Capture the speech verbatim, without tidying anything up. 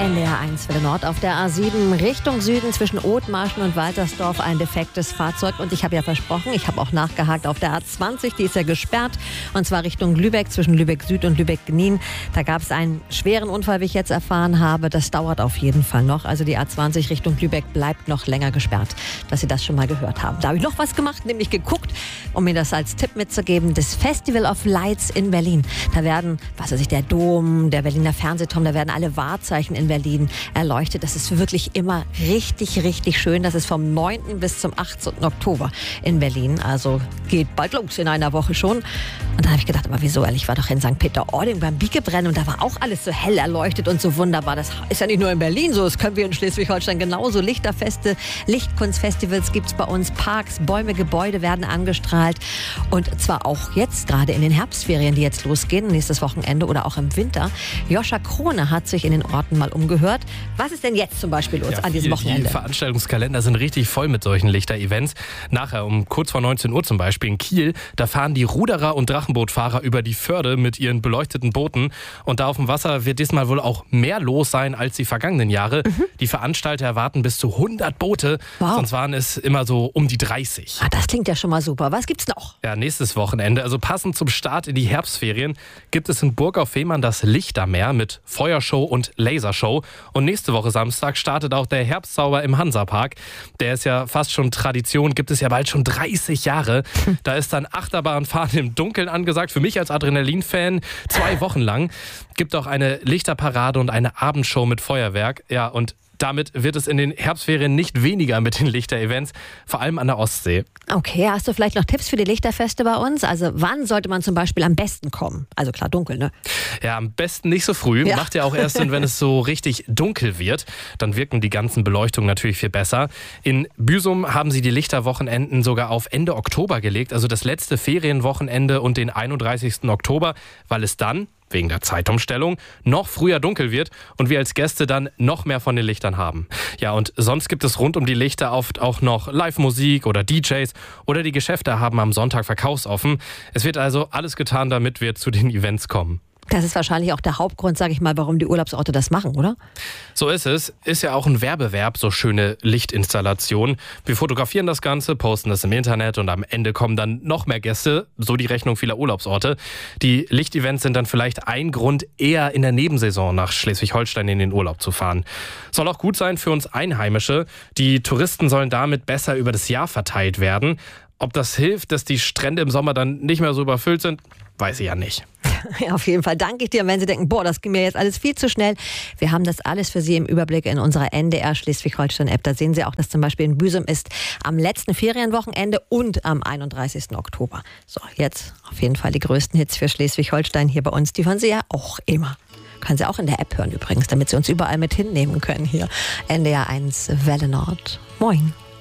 N D R eins Welle Nord auf der A sieben Richtung Süden zwischen Othmarschen und Waltersdorf ein defektes Fahrzeug. Und ich habe ja versprochen, ich habe auch nachgehakt auf der A zwanzig, die ist ja gesperrt. Und zwar Richtung Lübeck, zwischen Lübeck Süd und Lübeck Gnien. Da gab es einen schweren Unfall, wie ich jetzt erfahren habe. Das dauert auf jeden Fall noch. Also die A zwanzig Richtung Lübeck bleibt noch länger gesperrt, dass Sie das schon mal gehört haben. Da habe ich noch was gemacht, nämlich geguckt, um mir das als Tipp mitzugeben. Das Festival of Lights in Berlin. Da werden, was weiß ich, der Dom, der Berliner Fernsehturm, da werden alle Wahrzeichen in Berlin erleuchtet. Das ist wirklich immer richtig, richtig schön. Das ist vom neunten bis zum achtzehnten Oktober in Berlin. Also geht bald los in einer Woche schon. Und dann habe ich gedacht, aber wieso? Ich war doch in Sankt Peter-Ording beim Biegebrennen und da war auch alles so hell erleuchtet und so wunderbar. Das ist ja nicht nur in Berlin so, das können wir in Schleswig-Holstein genauso. Lichterfeste, Lichtkunstfestivals gibt es bei uns. Parks, Bäume, Gebäude werden angestrahlt. Und zwar auch jetzt, gerade in den Herbstferien, die jetzt losgehen, nächstes Wochenende oder auch im Winter. Joscha Krone hat sich in den Orten mal umgehört. Was ist denn jetzt zum Beispiel los ja, an diesem Wochenende? Die Veranstaltungskalender sind richtig voll mit solchen Lichter-Events. Nachher um kurz vor neunzehn Uhr zum Beispiel in Kiel, da fahren die Ruderer und Drachenbootfahrer über die Förde mit ihren beleuchteten Booten. Und da auf dem Wasser wird diesmal wohl auch mehr los sein als die vergangenen Jahre. Mhm. Die Veranstalter erwarten bis zu hundert Boote. Wow. Sonst waren es immer so um die dreißig. Ah, das klingt ja schon mal super. Was gibt's noch? Ja, nächstes Wochenende, also passend zum Start in die Herbstferien, gibt es in Burg auf Fehmarn das Lichtermeer mit Feuershow und Lasershow. Und nächste Woche Samstag startet auch der Herbstzauber im Hansapark. Der ist ja fast schon Tradition, gibt es ja bald schon dreißig Jahre. Da ist dann Achterbahnfahren im Dunkeln angesagt. Für mich als Adrenalin-Fan zwei Wochen lang. Gibt auch eine Lichterparade und eine Abendshow mit Feuerwerk. Ja, und damit wird es in den Herbstferien nicht weniger mit den Lichter-Events, vor allem an der Ostsee. Okay, hast du vielleicht noch Tipps für die Lichterfeste bei uns? Also wann sollte man zum Beispiel am besten kommen? Also klar, dunkel, ne? Ja, am besten nicht so früh. Ja. Macht ja auch erst Sinn, wenn es so richtig dunkel wird. Dann wirken die ganzen Beleuchtungen natürlich viel besser. In Büsum haben sie die Lichterwochenenden sogar auf Ende Oktober gelegt, also das letzte Ferienwochenende und den einunddreißigsten Oktober, weil es dann wegen der Zeitumstellung noch früher dunkel wird und wir als Gäste dann noch mehr von den Lichtern haben. Ja, und sonst gibt es rund um die Lichter oft auch noch Live-Musik oder D Js oder die Geschäfte haben am Sonntag verkaufsoffen. Es wird also alles getan, damit wir zu den Events kommen. Das ist wahrscheinlich auch der Hauptgrund, sage ich mal, warum die Urlaubsorte das machen, oder? So ist es. Ist ja auch ein Werbeverb, so schöne Lichtinstallationen. Wir fotografieren das Ganze, posten das im Internet und am Ende kommen dann noch mehr Gäste. So die Rechnung vieler Urlaubsorte. Die Lichtevents sind dann vielleicht ein Grund, eher in der Nebensaison nach Schleswig-Holstein in den Urlaub zu fahren. Soll auch gut sein für uns Einheimische. Die Touristen sollen damit besser über das Jahr verteilt werden. Ob das hilft, dass die Strände im Sommer dann nicht mehr so überfüllt sind, weiß ich ja nicht. Ja, auf jeden Fall danke ich dir. Und wenn Sie denken, boah, das ging mir jetzt alles viel zu schnell, wir haben das alles für Sie im Überblick in unserer N D R Schleswig-Holstein-App. Da sehen Sie auch, dass zum Beispiel in Büsum ist am letzten Ferienwochenende und am einunddreißigsten Oktober. So, jetzt auf jeden Fall die größten Hits für Schleswig-Holstein hier bei uns. Die hören Sie ja auch immer. Können Sie auch in der App hören übrigens, damit Sie uns überall mit hinnehmen können hier. N D R eins Welle Nord. Moin.